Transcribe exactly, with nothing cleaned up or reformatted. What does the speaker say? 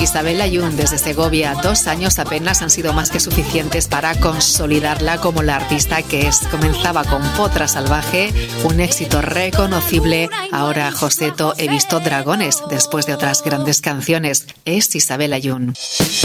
Isabel Ayun, desde Segovia, dos años apenas han sido más que suficientes para consolidarla como la artista que es. Comenzaba con Potra Salvaje, un éxito reconocible. Ahora, Joseto, he visto dragones, después de otras grandes canciones. Es Isabel Ayun.